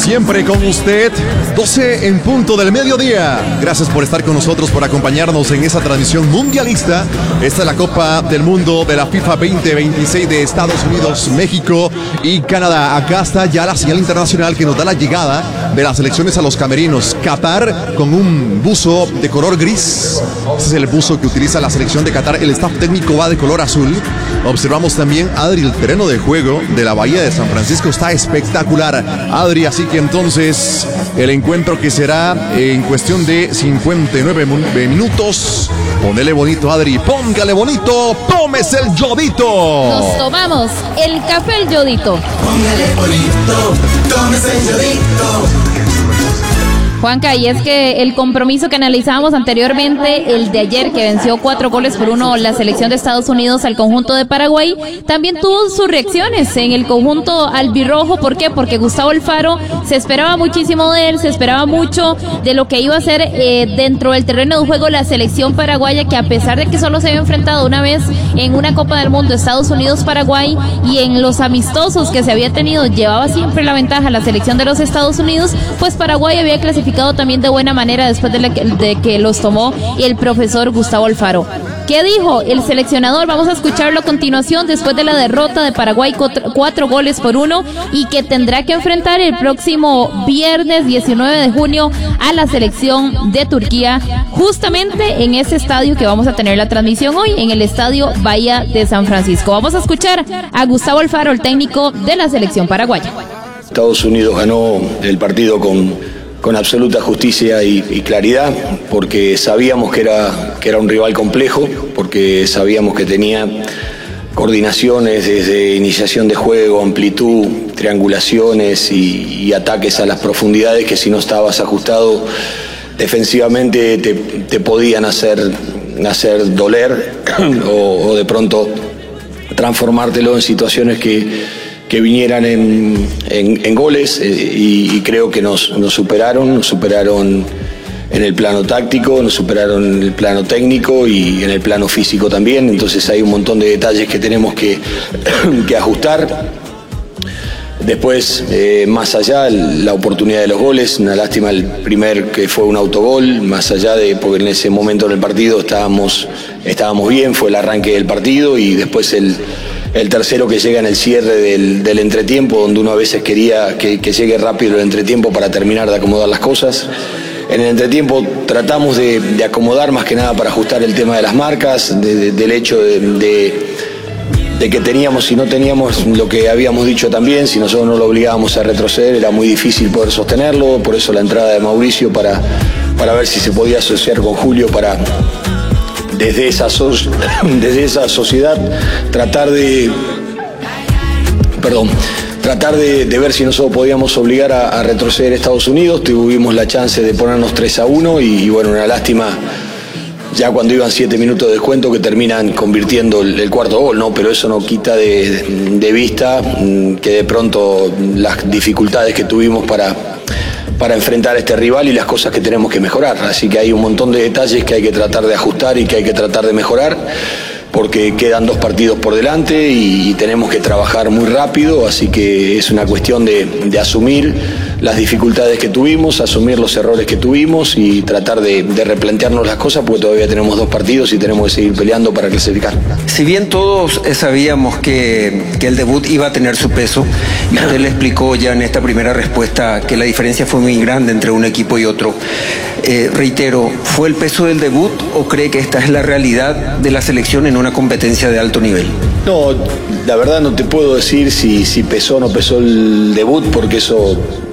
siempre con usted, 12 en punto del mediodía. Gracias por estar con nosotros, por acompañarnos en esa transmisión mundialista. Esta es la Copa del Mundo de la FIFA 2026 de Estados Unidos, México y Canadá. Acá está ya la señal internacional que nos da la llegada de las selecciones a los camerinos. Qatar con un buzo de color gris. Ese es el buzo que utiliza la selección de Qatar. El staff técnico va de color azul. Observamos también, Adri, el terreno de juego de la Bahía de San Francisco está espectacular, Adri, así que entonces el encuentro que será en cuestión de 59 minutos. Ponele bonito, Adri, póngale bonito, tómese el yodito. Nos tomamos el café el yodito. Póngale bonito, tómese el yodito. Juanca, y es que el compromiso que analizábamos anteriormente, el de ayer, que venció 4-1 la selección de Estados Unidos al conjunto de Paraguay, también tuvo sus reacciones en el conjunto albirrojo. ¿Por qué? Porque Gustavo Alfaro, se esperaba muchísimo de él, se esperaba mucho de lo que iba a hacer dentro del terreno de juego la selección paraguaya, que a pesar de que solo se había enfrentado una vez en una Copa del Mundo Estados Unidos-Paraguay, y en los amistosos que se había tenido llevaba siempre la ventaja la selección de los Estados Unidos, pues Paraguay había clasificado también de buena manera después de que los tomó el profesor Gustavo Alfaro. ¿Qué dijo el seleccionador? Vamos a escucharlo a continuación, después de la derrota de Paraguay 4-1, y que tendrá que enfrentar el próximo viernes 19 de junio a la selección de Turquía, justamente en ese estadio que vamos a tener la transmisión hoy, en el estadio Bahía de San Francisco. Vamos a escuchar a Gustavo Alfaro, el técnico de la selección paraguaya. Estados Unidos ganó el partido con absoluta justicia y claridad, porque sabíamos que era un rival complejo, porque sabíamos que tenía coordinaciones desde iniciación de juego, amplitud, triangulaciones y ataques a las profundidades que, si no estabas ajustado defensivamente, te podían hacer doler o de pronto transformártelo en situaciones que vinieran en goles, y creo que nos superaron en el plano táctico, nos superaron en el plano técnico y en el plano físico también. Entonces hay un montón de detalles que tenemos que ajustar. Después, más allá, la oportunidad de los goles, una lástima el primer, que fue un autogol, más allá de, porque en ese momento del partido estábamos bien, fue el arranque del partido, y después el tercero que llega en el cierre del entretiempo, donde uno a veces quería que llegue rápido el entretiempo para terminar de acomodar las cosas. En el entretiempo tratamos de acomodar más que nada para ajustar el tema de las marcas, del hecho de que teníamos, si no teníamos lo que habíamos dicho también, si nosotros no lo obligábamos a retroceder, era muy difícil poder sostenerlo. Por eso la entrada de Mauricio para ver si se podía asociar con Julio para, desde esa sociedad, tratar de ver si nosotros podíamos obligar a retroceder a Estados Unidos. Tuvimos la chance de ponernos 3-1 y bueno, una lástima ya cuando iban 7 minutos de descuento, que terminan convirtiendo el cuarto gol, ¿no? Pero eso no quita de vista que de pronto las dificultades que tuvimos para enfrentar a este rival y las cosas que tenemos que mejorar. Así que hay un montón de detalles que hay que tratar de ajustar y que hay que tratar de mejorar, porque quedan 2 partidos por delante y tenemos que trabajar muy rápido. Así que es una cuestión de asumir las dificultades que tuvimos, asumir los errores que tuvimos y tratar de replantearnos las cosas, porque todavía tenemos 2 partidos y tenemos que seguir peleando para clasificar. Si bien todos sabíamos que el debut iba a tener su peso, y usted le explicó ya en esta primera respuesta que la diferencia fue muy grande entre un equipo y otro, reitero, ¿fue el peso del debut o cree que esta es la realidad de la selección en una competencia de alto nivel? No, la verdad no te puedo decir si pesó o no pesó el debut, porque eso